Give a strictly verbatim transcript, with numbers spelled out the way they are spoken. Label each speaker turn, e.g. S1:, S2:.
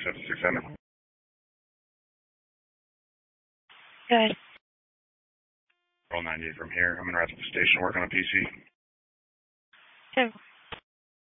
S1: seven six seven.
S2: Good.
S1: Roll ninety-eight from here. I'm in route to the station working on a P C.
S2: Two.